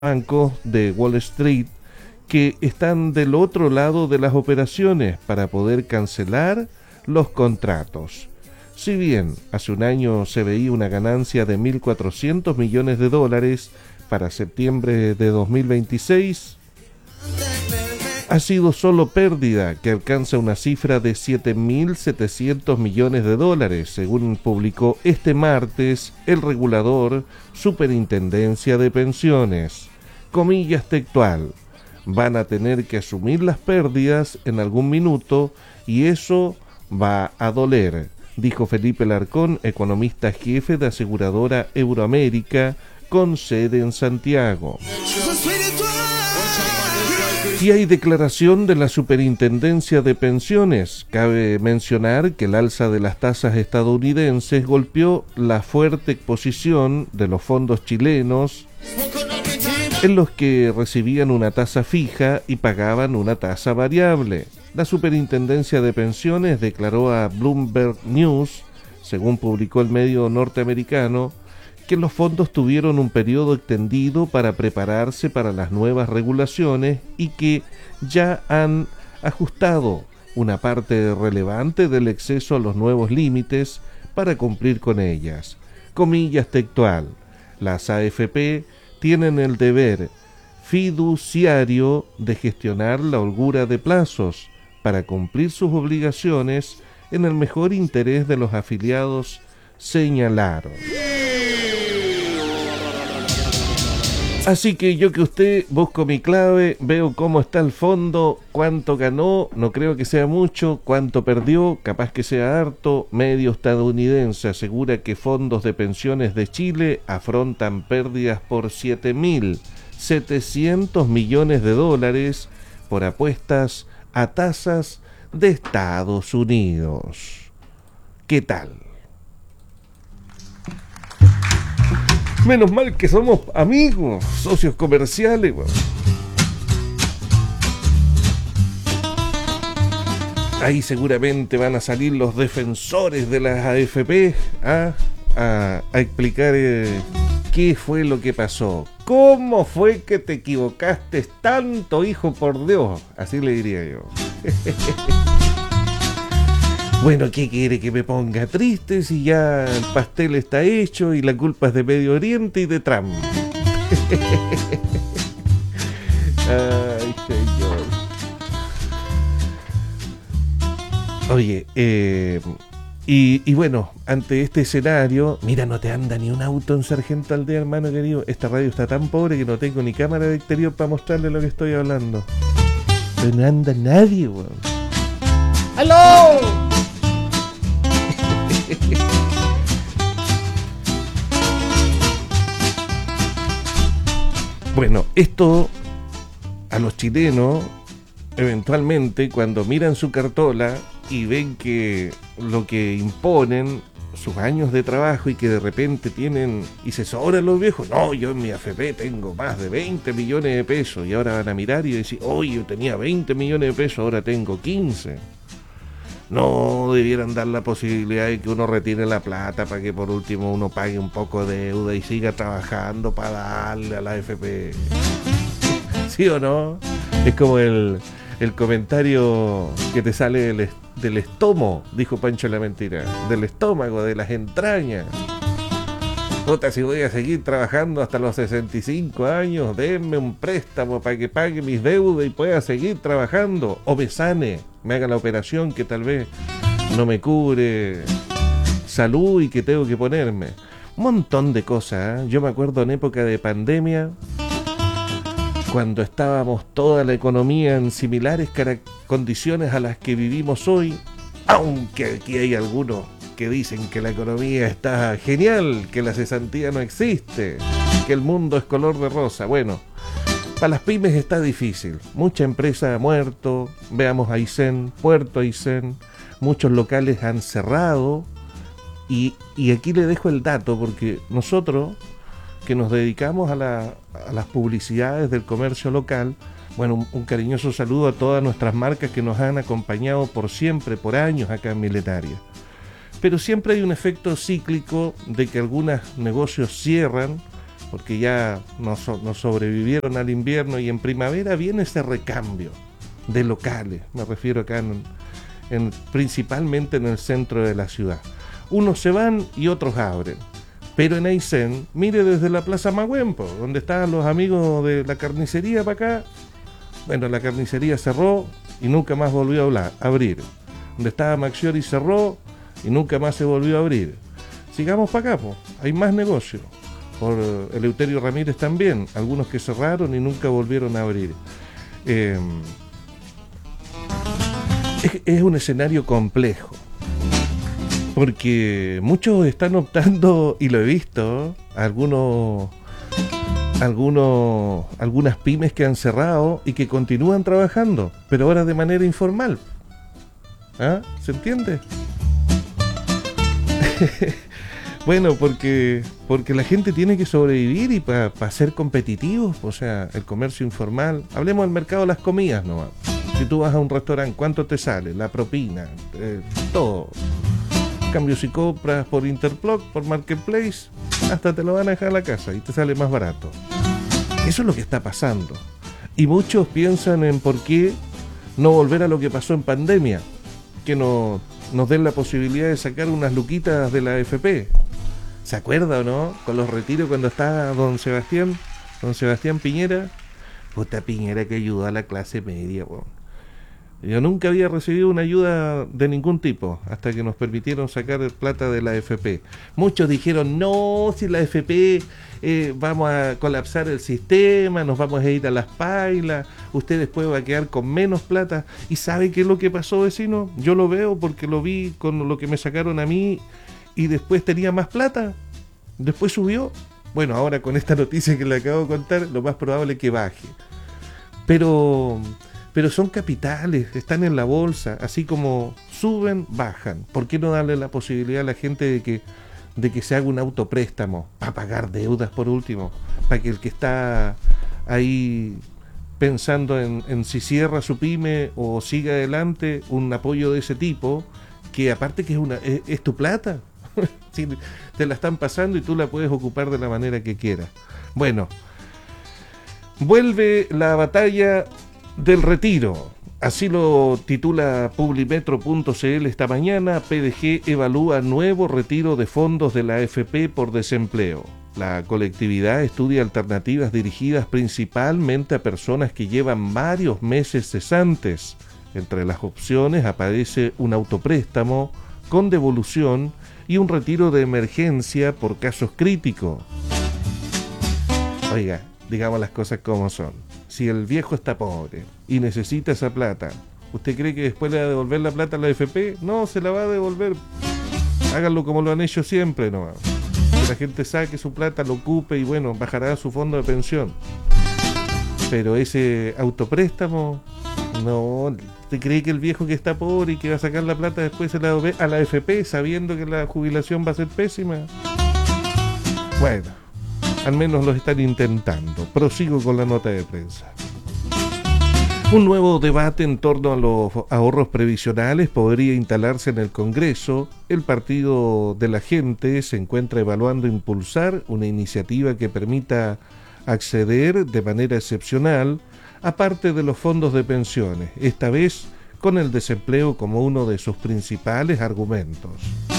bancos de Wall Street que están del otro lado de las operaciones para poder cancelar los contratos. Si bien hace un año se veía una ganancia de 1.400 millones de dólares para septiembre de 2026, ha sido solo pérdida, que alcanza una cifra de 7.700 millones de dólares, según publicó este martes el regulador Superintendencia de Pensiones. Comillas textual: van a tener que asumir las pérdidas en algún minuto y eso va a doler, dijo Felipe Larcón, economista jefe de aseguradora Euroamérica con sede en Santiago. Y hay declaración de la Superintendencia de Pensiones. Cabe mencionar que el alza de las tasas estadounidenses golpeó la fuerte exposición de los fondos chilenos, en los que recibían una tasa fija y pagaban una tasa variable. La Superintendencia de Pensiones declaró a Bloomberg News, según publicó el medio norteamericano, que los fondos tuvieron un periodo extendido para prepararse para las nuevas regulaciones y que ya han ajustado una parte relevante del exceso a los nuevos límites para cumplir con ellas. Comillas textual: las AFP tienen el deber fiduciario de gestionar la holgura de plazos para cumplir sus obligaciones en el mejor interés de los afiliados, señalaron. Así que yo que usted busco mi clave, veo cómo está el fondo, cuánto ganó, no creo que sea mucho, cuánto perdió, capaz que sea harto. Medio estadounidense asegura que fondos de pensiones de Chile afrontan pérdidas por 7.700 millones de dólares por apuestas a tasas de Estados Unidos. ¿Qué tal? Menos mal que somos amigos, socios comerciales. Ahí seguramente van a salir los defensores de las AFP a explicar qué fue lo que pasó. ¿Cómo fue que te equivocaste tanto, hijo, por Dios? Así le diría yo. Bueno, ¿qué quiere que me ponga triste si ya el pastel está hecho y la culpa es de Medio Oriente y de Trump? Ay, señor. Oye, y bueno, ante este escenario, mira, no te anda ni un auto en Sargento Aldea, hermano querido. Esta radio está tan pobre que no tengo ni cámara de exterior para mostrarle lo que estoy hablando. Pero no anda nadie, weón. ¡Aló! Bueno, esto a los chilenos, eventualmente, cuando miran su cartola y ven que lo que imponen, sus años de trabajo, y que de repente tienen, y se sobran los viejos, no, yo en mi AFP tengo más de 20 millones de pesos, y ahora van a mirar y decir, oye, yo tenía 20 millones de pesos, ahora tengo 15. No debieran dar la posibilidad de que uno retire la plata para que por último uno pague un poco de deuda y siga trabajando para darle a la AFP. ¿Sí o no? Es como el comentario que te sale del estómago, dijo Pancho la Mentira, del estómago, de las entrañas. Puta, si voy a seguir trabajando hasta los 65 años, denme un préstamo para que pague mis deudas y pueda seguir trabajando, o me sane, me haga la operación que tal vez no me cubre salud y que tengo que ponerme. Un montón de cosas, ¿eh? Yo me acuerdo en época de pandemia, cuando estábamos toda la economía en similares condiciones a las que vivimos hoy, aunque aquí hay algunos que dicen que la economía está genial, que la cesantía no existe, que el mundo es color de rosa. Bueno, para las pymes está difícil. Mucha empresa ha muerto. Veamos Aysén, Puerto Aysén. Muchos locales han cerrado. Y aquí le dejo el dato, porque nosotros, que nos dedicamos a las publicidades del comercio local, bueno, un cariñoso saludo a todas nuestras marcas que nos han acompañado por siempre, por años acá en Milenaria. Pero siempre hay un efecto cíclico de que algunos negocios cierran porque ya no sobrevivieron al invierno y en primavera viene ese recambio de locales, me refiero acá principalmente en el centro de la ciudad. Unos se van y otros abren. Pero en Aysén, mire desde la Plaza Magüempo, donde estaban los amigos de la carnicería para acá, bueno, la carnicería cerró y nunca más volvió a abrir. Donde estaba Maxiori cerró y nunca más se volvió a abrir. Sigamos para acá, hay más negocio. Por Eleuterio Ramírez también, algunos que cerraron y nunca volvieron a abrir. Es un escenario complejo, porque muchos están optando, y lo he visto, algunas pymes que han cerrado y que continúan trabajando, pero ahora de manera informal. ¿Ah? ¿Se entiende? Bueno, porque la gente tiene que sobrevivir y para ser competitivos, o sea, el comercio informal. Hablemos del mercado de las comidas nomás. Si tú vas a un restaurante, ¿cuánto te sale? La propina, todo. En cambio, si compras por Interplug, por Marketplace, hasta te lo van a dejar a la casa y te sale más barato. Eso es lo que está pasando. Y muchos piensan en por qué no volver a lo que pasó en pandemia, que nos den la posibilidad de sacar unas luquitas de la AFP. ¿Se acuerda o no? Con los retiros cuando estaba don Sebastián Piñera. Puta Piñera que ayudó a la clase media, bueno. Yo nunca había recibido una ayuda de ningún tipo hasta que nos permitieron sacar plata de la AFP. Muchos dijeron, no, si la AFP vamos a colapsar el sistema, nos vamos a ir a las pailas, usted después va a quedar con menos plata. ¿Y sabe qué es lo que pasó, vecino? Yo lo veo porque lo vi con lo que me sacaron a mí y después tenía más plata. Después subió. Bueno, ahora con esta noticia que le acabo de contar, lo más probable es que baje. Pero son capitales, están en la bolsa, así como suben, bajan. ¿Por qué no darle la posibilidad a la gente de que se haga un autopréstamo para pagar deudas por último? Para que el que está ahí pensando en si cierra su pyme o sigue adelante, un apoyo de ese tipo, que aparte que es tu plata, si te la están pasando y tú la puedes ocupar de la manera que quieras. Bueno, vuelve la batalla del retiro, así lo titula Publimetro.cl esta mañana. PDG evalúa nuevo retiro de fondos de la AFP por desempleo. La colectividad estudia alternativas dirigidas principalmente a personas que llevan varios meses cesantes. Entre las opciones aparece un autopréstamo con devolución y un retiro de emergencia por casos críticos. Oiga, digamos las cosas como son. Si el viejo está pobre y necesita esa plata, ¿usted cree que después le va a devolver la plata a la AFP? No, se la va a devolver. Háganlo como lo han hecho siempre nomás. Que la gente saque su plata, lo ocupe y bueno, bajará su fondo de pensión. Pero ese autopréstamo, no. ¿Usted cree que el viejo que está pobre y que va a sacar la plata después se la devuelve a la AFP sabiendo que la jubilación va a ser pésima? Bueno, al menos lo están intentando. Prosigo con la nota de prensa. Un nuevo debate en torno a los ahorros previsionales podría instalarse en el Congreso. El Partido de la Gente se encuentra evaluando impulsar una iniciativa que permita acceder de manera excepcional a parte de los fondos de pensiones, esta vez con el desempleo como uno de sus principales argumentos.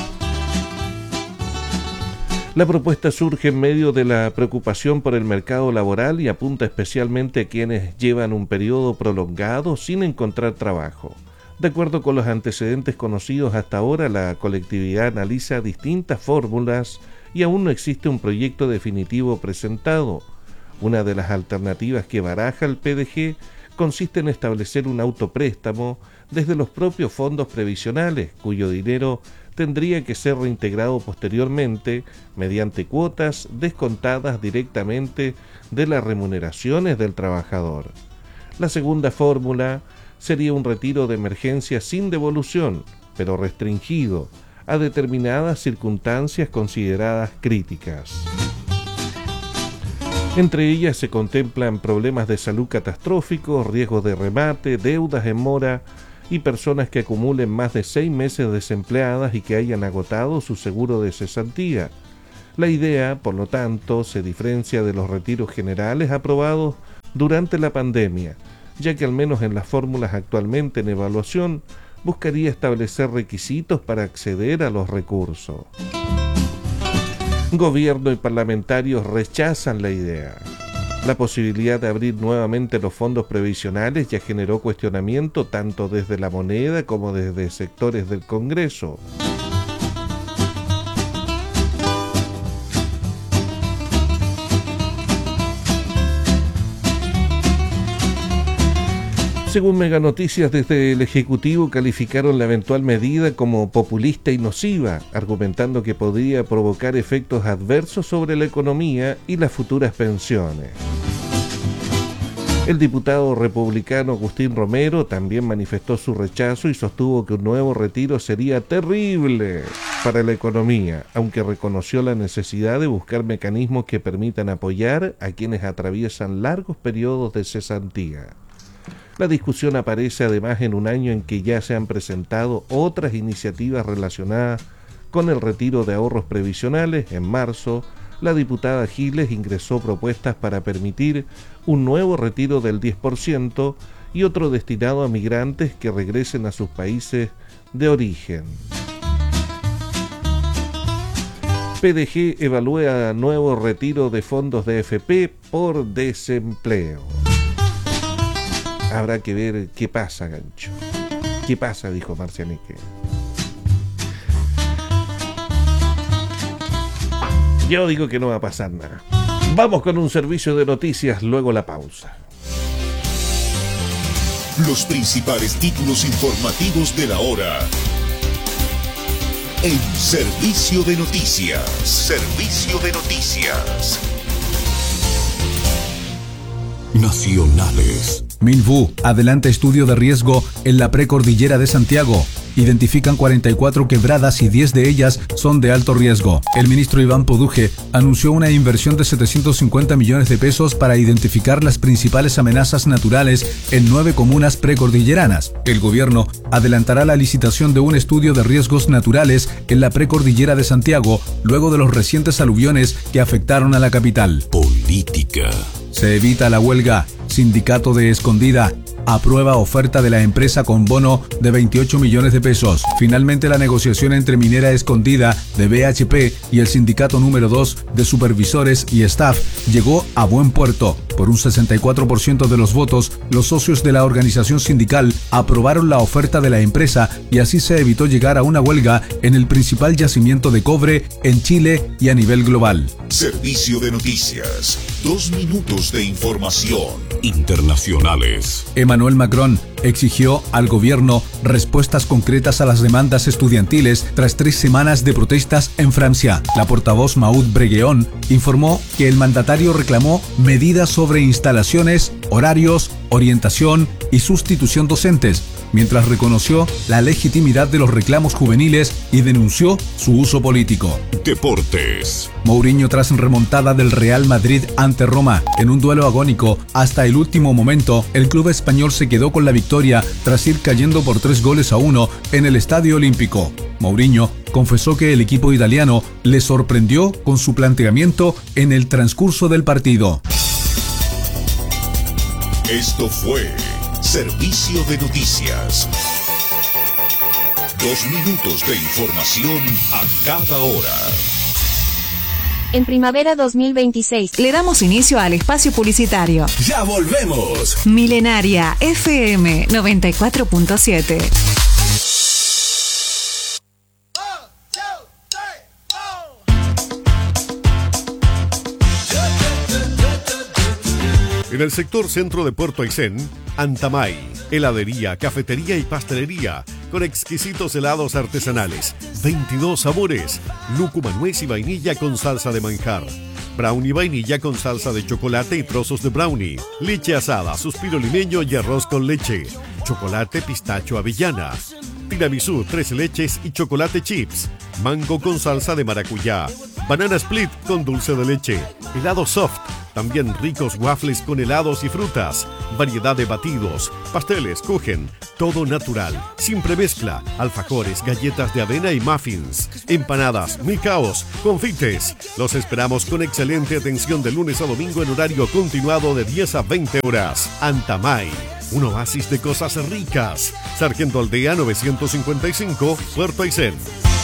La propuesta surge en medio de la preocupación por el mercado laboral y apunta especialmente a quienes llevan un periodo prolongado sin encontrar trabajo. De acuerdo con los antecedentes conocidos hasta ahora, la colectividad analiza distintas fórmulas y aún no existe un proyecto definitivo presentado. Una de las alternativas que baraja el PDG consiste en establecer un autopréstamo desde los propios fondos previsionales, cuyo dinero tendría que ser reintegrado posteriormente mediante cuotas descontadas directamente de las remuneraciones del trabajador. La segunda fórmula sería un retiro de emergencia sin devolución, pero restringido a determinadas circunstancias consideradas críticas. Entre ellas se contemplan problemas de salud catastróficos, riesgos de remate, deudas en mora y personas que acumulen más de 6 meses desempleadas y que hayan agotado su seguro de cesantía. La idea, por lo tanto, se diferencia de los retiros generales aprobados durante la pandemia, ya que al menos en las fórmulas actualmente en evaluación, buscaría establecer requisitos para acceder a los recursos. Gobierno y parlamentarios rechazan la idea. La posibilidad de abrir nuevamente los fondos previsionales ya generó cuestionamiento tanto desde la moneda como desde sectores del Congreso. Según Mega Noticias, desde el Ejecutivo calificaron la eventual medida como populista y nociva, argumentando que podría provocar efectos adversos sobre la economía y las futuras pensiones. El diputado republicano Agustín Romero también manifestó su rechazo y sostuvo que un nuevo retiro sería terrible para la economía, aunque reconoció la necesidad de buscar mecanismos que permitan apoyar a quienes atraviesan largos periodos de cesantía. La discusión aparece además en un año en que ya se han presentado otras iniciativas relacionadas con el retiro de ahorros previsionales. En marzo, la diputada Giles ingresó propuestas para permitir un nuevo retiro del 10% y otro destinado a migrantes que regresen a sus países de origen. PDG evalúa nuevo retiro de fondos de AFP por desempleo. Habrá que ver qué pasa, Gancho. ¿Qué pasa?, dijo Marcianeque. Yo digo que no va a pasar nada. Vamos con un servicio de noticias, luego la pausa. Los principales títulos informativos de la hora. En Servicio de Noticias. Servicio de Noticias. Nacionales. Milbú adelanta estudio de riesgo en la precordillera de Santiago. Identifican 44 quebradas y 10 de ellas son de alto riesgo. El ministro Iván Poduje anunció una inversión de 750 millones de pesos para identificar las principales amenazas naturales en 9 comunas precordilleranas. El gobierno adelantará la licitación de un estudio de riesgos naturales en la precordillera de Santiago luego de los recientes aluviones que afectaron a la capital. Política. Se evita la huelga. Sindicato de Escondida aprueba oferta de la empresa con bono de 28 millones de pesos. Finalmente, la negociación entre Minera Escondida de BHP y el sindicato número 2 de supervisores y staff llegó a buen puerto. Por un 64% de los votos, los socios de la organización sindical aprobaron la oferta de la empresa y así se evitó llegar a una huelga en el principal yacimiento de cobre en Chile y a nivel global. Servicio de Noticias. 2 minutos de información. Internacionales. Emmanuel Macron exigió al gobierno respuestas concretas a las demandas estudiantiles tras 3 semanas de protestas en Francia. La portavoz Maud Bregueon informó que el mandatario reclamó medidas sobre instalaciones, horarios, orientación y sustitución docentes, mientras reconoció la legitimidad de los reclamos juveniles y denunció su uso político. Deportes. Mourinho tras remontada del Real Madrid ante Roma en un duelo agónico hasta el último momento, el club español se quedó con la victoria tras ir cayendo por 3-1 en el Estadio Olímpico. Mourinho confesó que el equipo italiano le sorprendió con su planteamiento en el transcurso del partido. Esto fue Servicio de Noticias. 2 minutos de información a cada hora. En primavera 2026 le damos inicio al espacio publicitario. ¡Ya volvemos! Milenaria FM 94.7. En el sector centro de Puerto Aysén, Antamay, heladería, cafetería y pastelería, con exquisitos helados artesanales, 22 sabores, lúcuma, nuez y vainilla con salsa de manjar, brownie vainilla con salsa de chocolate y trozos de brownie, leche asada, suspiro limeño y arroz con leche, chocolate pistacho avellana, tiramisú, 3 leches y chocolate chips, mango con salsa de maracuyá, banana split con dulce de leche, helado soft, También ricos waffles con helados y frutas, variedad de batidos, pasteles, kuchen, todo natural, sin premezcla, alfajores, galletas de avena y muffins, empanadas, milcaos, confites. Los esperamos con excelente atención de lunes a domingo en horario continuado de 10 a 20 horas. Antamay, un oasis de cosas ricas. Sargento Aldea 955, Puerto Aysén.